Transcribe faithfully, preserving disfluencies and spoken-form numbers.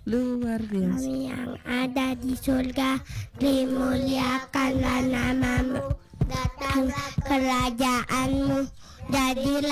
Luar biasa. Kami yang ada di surga, dimuliakanlah namamu, datanglah kerajaanmu, jadilah